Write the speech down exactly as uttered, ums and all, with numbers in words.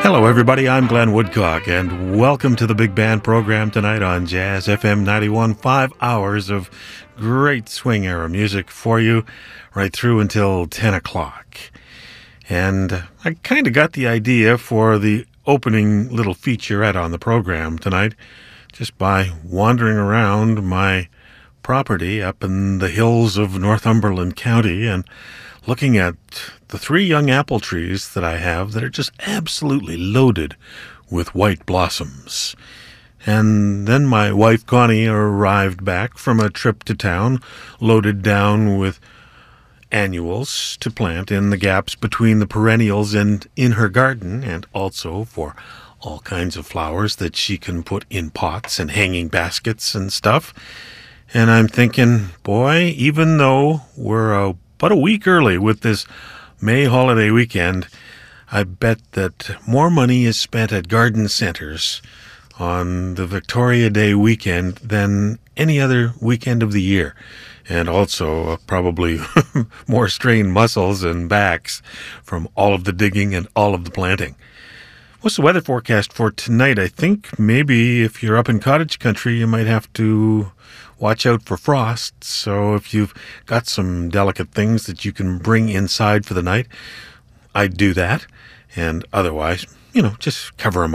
Hello, everybody. I'm Glenn Woodcock, and welcome to the Big Band program tonight on Jazz F M ninety-one. Five hours of great swing era music for you right through until ten o'clock. And I kind of got the idea for the opening little featurette on the program tonight just by wandering around my property up in the hills of Northumberland County and looking at the three young apple trees that I have that are just absolutely loaded with white blossoms. And then my wife Connie arrived back from a trip to town, loaded down with annuals to plant in the gaps between the perennials and in her garden, and also for all kinds of flowers that she can put in pots and hanging baskets and stuff. And I'm thinking, boy, even though we're a but a week early with this May holiday weekend, I bet that more money is spent at garden centers on the Victoria Day weekend than any other weekend of the year. And also uh, probably more strained muscles and backs from all of the digging and all of the planting. What's the weather forecast for tonight? I think maybe if you're up in cottage country, you might have to watch out for frost. So if you've got some delicate things that you can bring inside for the night, I'd do that. And otherwise, you know, just cover them